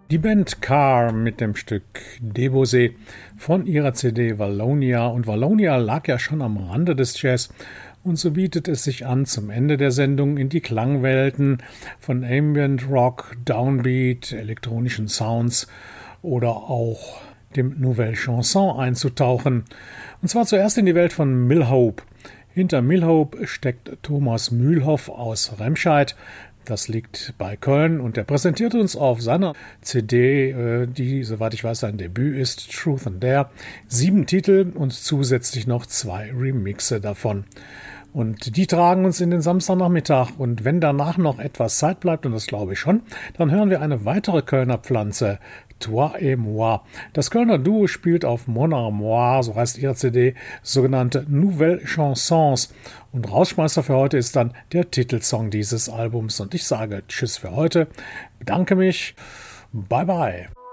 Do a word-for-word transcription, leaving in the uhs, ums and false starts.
Die Band Car mit dem Stück Debussy von ihrer C D Wallonia. Und Wallonia lag ja schon am Rande des Jazz. Und so bietet es sich an, zum Ende der Sendung in die Klangwelten von Ambient Rock, Downbeat, elektronischen Sounds oder auch dem Nouvelle Chanson einzutauchen. Und zwar zuerst in die Welt von Milhope. Hinter Milhope steckt Thomas Mühlhoff aus Remscheid. Das liegt bei Köln und er präsentiert uns auf seiner C D, die, soweit ich weiß, sein Debüt ist, Truth and Dare, sieben Titel und zusätzlich noch zwei Remixe davon. Und die tragen uns in den Samstagnachmittag. Und wenn danach noch etwas Zeit bleibt, und das glaube ich schon, dann hören wir eine weitere Kölner Pflanze, Toi et Moi. Das Kölner Duo spielt auf Mon Armoire, so heißt ihre C D, sogenannte Nouvelle Chansons. Und Rausschmeißer für heute ist dann der Titelsong dieses Albums. Und ich sage Tschüss für heute, bedanke mich, bye bye.